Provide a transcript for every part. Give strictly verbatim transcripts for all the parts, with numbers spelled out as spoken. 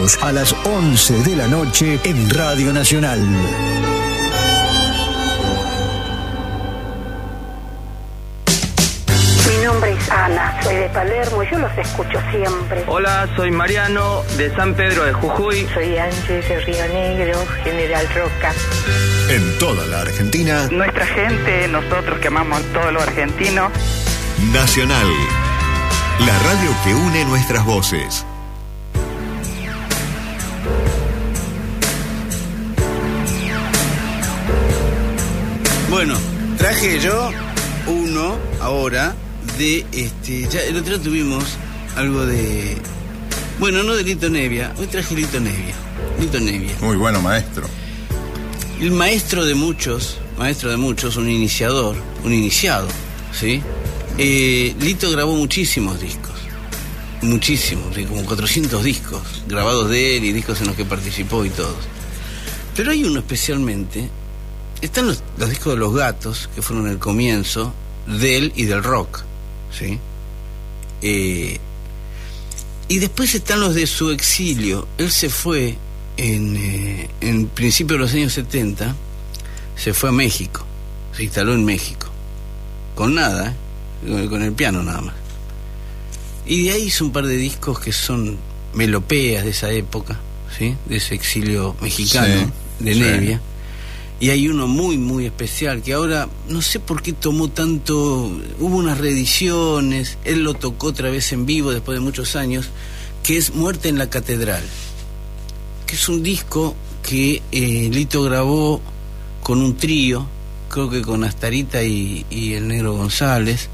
sábados a las once de la noche en Radio Nacional. Mi nombre es Ana, soy de Palermo y yo los escucho siempre. Hola, soy Mariano de San Pedro de Jujuy. Soy Ángeles de Río Negro, General Roca. En toda la Argentina. Nuestra gente, nosotros que amamos todo lo argentino. Nacional, la radio que une nuestras voces. Bueno, traje yo uno ahora de este. Ya el otro día tuvimos algo de. Bueno, no de Lito Nevia, hoy traje Lito Nevia. Lito Nevia. Muy bueno, maestro. El maestro de muchos, maestro de muchos, un iniciador, un iniciado, ¿sí? Eh, Lito grabó muchísimos discos, muchísimos, como cuatrocientos discos grabados de él y discos en los que participó y todos. Pero hay uno especialmente, están los, los discos de Los Gatos, que fueron el comienzo de él y del rock, ¿sí? Eh, y después están los de su exilio. Él se fue en, eh, en principio de los años setenta, se fue a México, se instaló en México, con nada, ¿eh? con el piano nada más. Y de ahí hizo un par de discos que son melopeas de esa época, ¿sí? De ese exilio mexicano, sí, de Nevia. Sí. Y hay uno muy, muy especial que ahora, no sé por qué tomó tanto, hubo unas reediciones, él lo tocó otra vez en vivo después de muchos años, que es Muerte en la Catedral, que es un disco que eh, Lito grabó con un trío, creo que con Astarita y, y el Negro González,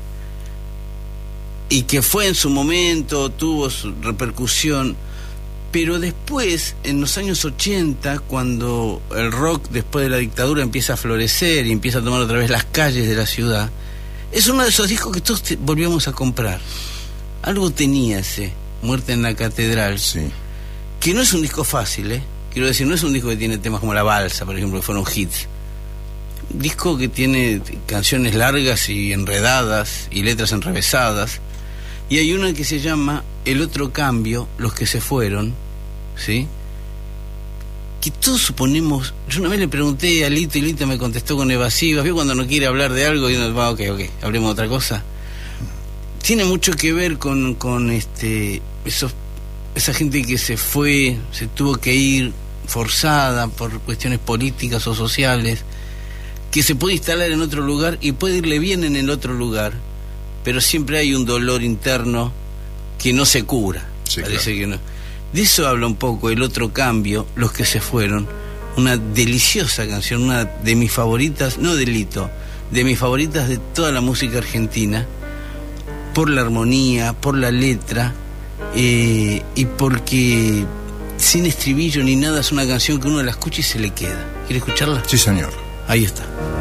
y que fue en su momento, tuvo su repercusión, pero después, en los años ochenta, cuando el rock después de la dictadura empieza a florecer y empieza a tomar otra vez las calles de la ciudad, es uno de esos discos que todos te, volvíamos a comprar. Algo tenía ese Muerte en la Catedral, sí, que no es un disco fácil, ¿eh? Quiero decir, no es un disco que tiene temas como La Balsa, por ejemplo, que fueron hits. Un disco que tiene canciones largas y enredadas y letras enrevesadas. Y hay una que se llama El Otro Cambio, Los que se fueron, ¿sí? Que todos suponemos. Yo una vez le pregunté a Lito y Lito me contestó con evasivas. ¿Vio cuando no quiere hablar de algo y uno va, ok, ok, hablemos de otra cosa? Tiene mucho que ver con, con este esos esa gente que se fue, se tuvo que ir forzada por cuestiones políticas o sociales, que se puede instalar en otro lugar y puede irle bien en el otro lugar, pero siempre hay un dolor interno que no se cura. Sí, parece, claro, que no. De eso habla un poco El Otro Cambio, Los que se fueron, una deliciosa canción, una de mis favoritas, no de Lito, de mis favoritas de toda la música argentina, por la armonía, por la letra, eh, y porque sin estribillo ni nada es una canción que uno la escucha y se le queda. ¿Quiere escucharla? Sí, señor. Ahí está.